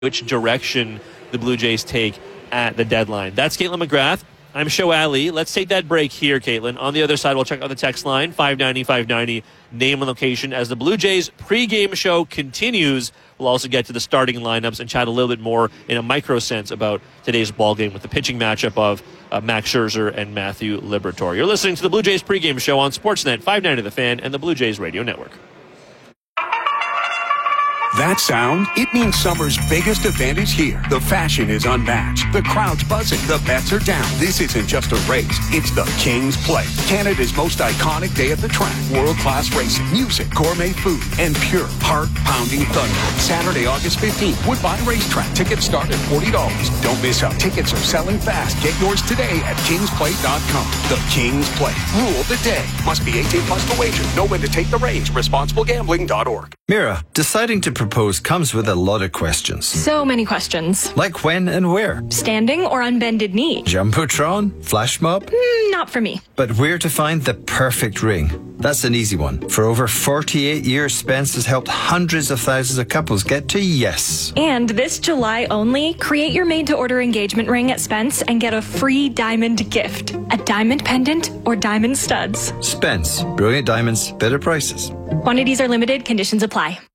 which direction the Blue Jays take at the deadline. That's Caitlin McGrath. I'm Show Ali. Let's take that break here, Caitlin. On the other side, we'll check out the text line, 590-590, name and location. As the Blue Jays pregame show continues, we'll also get to the starting lineups and chat a little bit more in a micro sense about today's ball game with the pitching matchup of Max Scherzer and Matthew Liberatore. You're listening to the Blue Jays pregame show on Sportsnet 590 The Fan and the Blue Jays Radio Network. That sound? It means summer's biggest event is here. The fashion is unmatched. The crowd's buzzing. The bets are down. This isn't just a race. It's the King's Play. Canada's most iconic day at the track. World-class racing, music, gourmet food, and pure heart-pounding thunder. Saturday, August 15th, Woodbine Racetrack. Tickets start at $40. Don't miss out. Tickets are selling fast. Get yours today at kingsplay.com. The King's Play. Rule the day. Must be 18 plus to wager. Know when to take the range. ResponsibleGambling.org. Mira, deciding to propose comes with a lot of questions. So many questions. Like when and where? Standing or on bended knee? Jumbotron? Flash mob? Not for me. But where to find the perfect ring? That's an easy one. For over 48 years, Spence has helped hundreds of thousands of couples get to yes. And this July only, create your made-to-order engagement ring at Spence and get a free diamond gift. A diamond pendant or diamond studs. Spence. Brilliant diamonds, better prices. Quantities are limited. Conditions apply.